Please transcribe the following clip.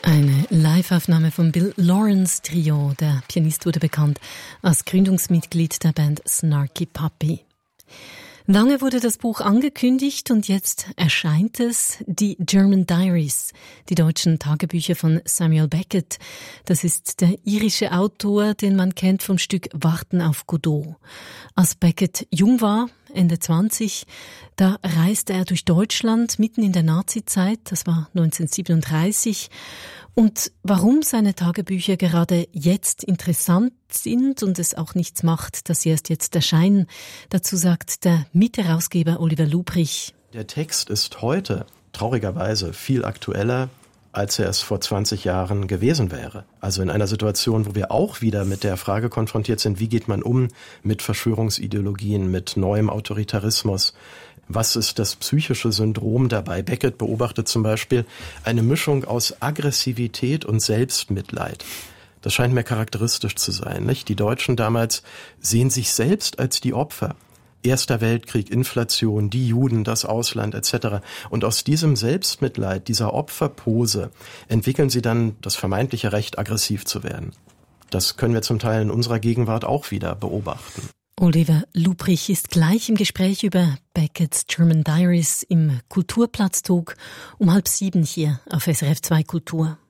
Eine Live-Aufnahme vom Bill Lawrence Trio. Der Pianist wurde bekannt als Gründungsmitglied der Band Snarky Puppy. Lange wurde das Buch angekündigt und jetzt erscheint es, die German Diaries, die deutschen Tagebücher von Samuel Beckett. Das ist der irische Autor, den man kennt vom Stück Warten auf Godot. Als Beckett jung war, Ende 20, da reiste er durch Deutschland mitten in der Nazizeit, das war 1937. Und warum seine Tagebücher gerade jetzt interessant sind und es auch nichts macht, dass sie erst jetzt erscheinen, dazu sagt der Mitherausgeber Oliver Lubrich. Der Text ist heute traurigerweise viel aktueller, als er es vor 20 Jahren gewesen wäre. Also in einer Situation, wo wir auch wieder mit der Frage konfrontiert sind, wie geht man um mit Verschwörungsideologien, mit neuem Autoritarismus. Was ist das psychische Syndrom dabei? Beckett beobachtet zum Beispiel eine Mischung aus Aggressivität und Selbstmitleid. Das scheint mir charakteristisch zu sein, nicht? Die Deutschen damals sehen sich selbst als die Opfer. Erster Weltkrieg, Inflation, die Juden, das Ausland etc. Und aus diesem Selbstmitleid, dieser Opferpose, entwickeln sie dann das vermeintliche Recht, aggressiv zu werden. Das können wir zum Teil in unserer Gegenwart auch wieder beobachten. Oliver Lubrich ist gleich im Gespräch über Becketts German Diaries im Kulturplatztalk um 6:30 hier auf SRF 2 Kultur.